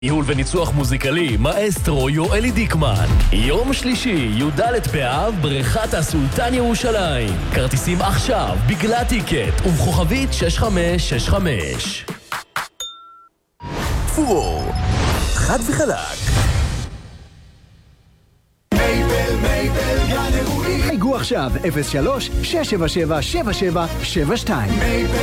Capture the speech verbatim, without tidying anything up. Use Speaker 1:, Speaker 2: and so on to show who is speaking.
Speaker 1: ניהול וניצוח מוזיקלי, מאסטרו יואלי דיקמן. יום שלישי, י"ד באב, בריכת הסולטן ירושלים. כרטיסים עכשיו, בגלל טיקט, ובכוכבית שש חמש שש חמש.
Speaker 2: פור, חד וחלק.
Speaker 3: מייבל, מייבל, גן אירועים.
Speaker 4: חייגו עכשיו, אפס שלוש שש שבע שבע שבע שבע שבע שתיים.